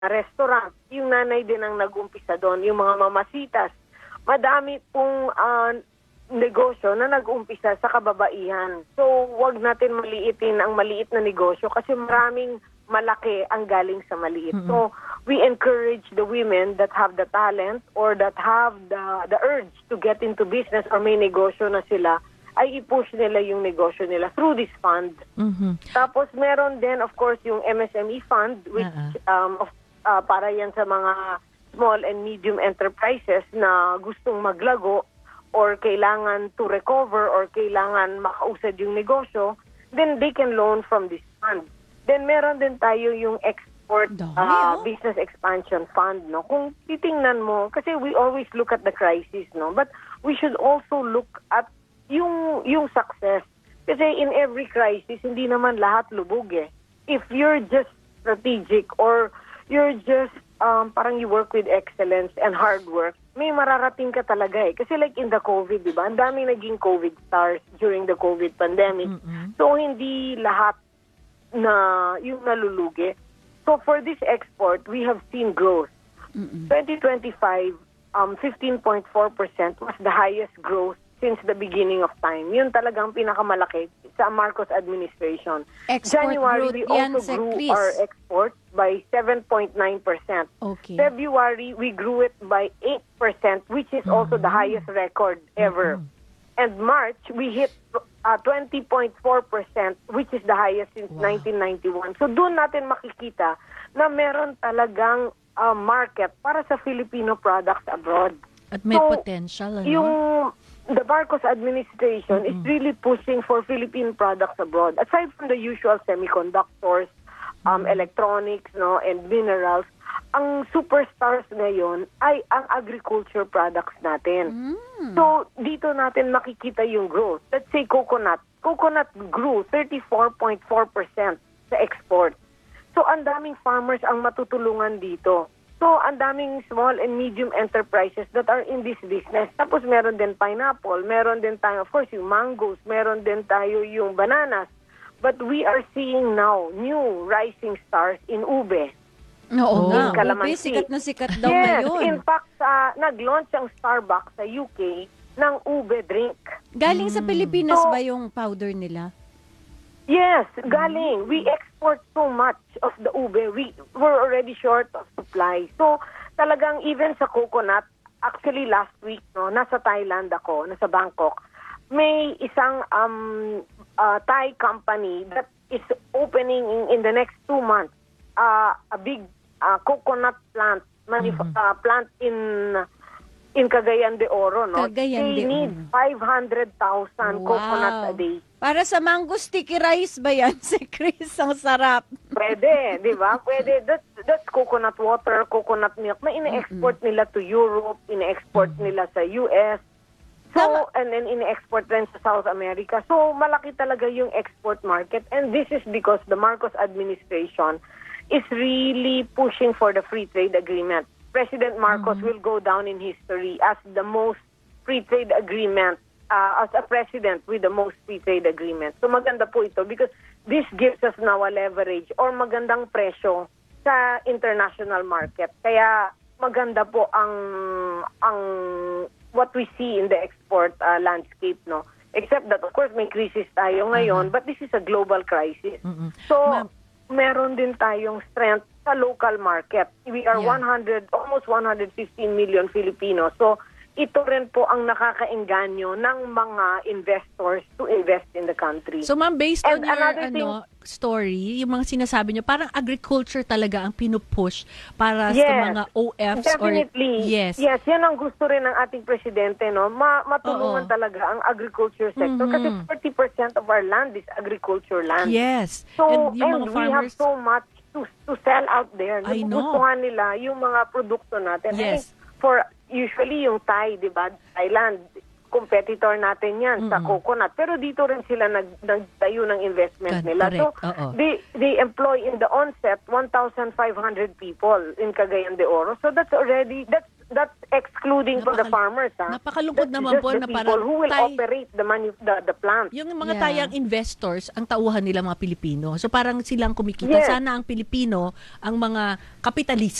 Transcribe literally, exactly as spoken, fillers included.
restaurant. Yung nanay din ang nag-umpisa doon, yung mga mamasitas. Madami pong uh, negosyo na nag-umpisa sa kababaihan. So, wag natin maliitin ang maliit na negosyo kasi maraming malaki ang galing sa maliit. Mm-hmm. So, we encourage the women that have the talent or that have the, the urge to get into business or may negosyo na sila, ay i-push nila yung negosyo nila through this fund. Mm-hmm. Tapos, meron din, of course, yung M S M E fund, which uh-uh. um, of, uh, para yan sa mga small and medium enterprises na gustong maglago or kailangan to recover or kailangan makausad yung negosyo, then they can loan from this fund. Then meron din tayo yung export uh, business expansion fund, no? Kung titingnan mo, kasi we always look at the crisis, no? But we should also look at yung yung success. Kasi in every crisis, hindi naman lahat lubog eh. If you're just strategic or you're just um, parang you work with excellence and hard work, may mararating ka talaga eh. Kasi like in the COVID, di ba? Ang daming naging COVID stars during the COVID pandemic. Mm-hmm. So, hindi lahat na yung nalulugi. So, for this export, we have seen growth. Mm-hmm. twenty twenty-five, um, fifteen point four percent was the highest growth since the beginning of time. Yun talagang pinakamalaki sa Marcos administration. Export January, growth we also yan, grew Chris. our exports by seven point nine percent. Okay. February, we grew it by eight percent, which is mm-hmm. also the highest record ever. Mm-hmm. And March, we hit uh, twenty point four percent, which is the highest since wow. nineteen ninety-one. So doon natin makikita na meron talagang uh, market para sa Filipino products abroad. At may so, potential, ano? Yung the Marcos administration mm-hmm. is really pushing for Philippine products abroad. Aside from the usual semiconductors, um, mm-hmm. electronics, no, and minerals, ang superstars ngayon ay ang agriculture products natin. Mm-hmm. So, dito natin makikita yung growth. Let's say coconut. Coconut grew thirty-four point four percent sa export. So, ang daming farmers ang matutulungan dito. So, ang daming small and medium enterprises that are in this business. Tapos, meron din pineapple, meron din tayo, of course, yung mangoes, meron din tayo yung bananas. But we are seeing now new rising stars in ube. Oo nga, ube, sikat na sikat daw yes, ngayon. In fact, uh, nag-launch ang Starbucks sa U K ng ube drink. Galing mm. sa Pilipinas so, ba yung powder nila? Yes, galing. We export so much of the ube. We were already short of supply. So, talagang even sa coconut, actually last week, no, nasa Thailand ako, nasa Bangkok, may isang um, uh, Thai company that is opening in, in the next two months uh, a big uh, coconut plant, manuf- mm-hmm. uh, plant in in Cagayan de Oro, no? Cagayan They de need Oro. five hundred thousand Wow. coconuts a day. Para sa mango sticky rice ba yan, si Chris? Ang sarap. Pwede, di ba? Pwede. That's, that's coconut water, coconut milk na ine-export mm-hmm. nila to Europe, ine-export mm-hmm. nila sa U S. So, Tama. And then ine-export rin sa South America. So, malaki talaga yung export market. And this is because the Marcos administration is really pushing for the free trade agreement. President Marcos mm-hmm. will go down in history as the most free trade agreement, uh, as a president with the most free trade agreement. So maganda po ito because this gives us now a leverage or magandang presyo sa international market. Kaya maganda po ang ang what we see in the export uh, landscape, no. Except that of course may crisis tayo ngayon, mm-hmm. but this is a global crisis. Mm-hmm. So Ma- meron din tayong strength sa local market. We are yeah. one hundred, almost one hundred fifteen million Filipinos. So, ito rin po ang nakakaengganyo ng mga investors to invest in the country. So, ma'am, based And on your another thing, ano, story, yung mga sinasabi nyo, parang agriculture talaga ang pinupush para yes, sa mga O Fs definitely. or... Yes, Yes, yan ang gusto rin ng ating presidente, no? Ma- matulungan Oo. talaga ang agriculture sector mm-hmm. kasi forty percent of our land is agriculture land. Yes. So, and, yung and mga we farmers, have so much to to sell out there. I know. Nagugustuhan nila yung mga produkto natin. Yes. I mean, for usually yung Thai, di ba? Thailand, competitor natin yan mm-hmm. sa coconut. Pero dito rin sila nag, nagtayo ng investment Correct. nila. So, Uh-oh. they, they employ in the onset one thousand five hundred people in Cagayan de Oro. So that's already, that's that's excluding for the Napaka- farmers, ha? napakalungkod That's naman just po the na people parang who will tay- operate the, manu- the, the plant. Yung mga Yeah. tayang investors, ang tauhan nila mga Pilipino. So parang silang kumikita. Yes. Sana ang Pilipino, ang mga kapitalista,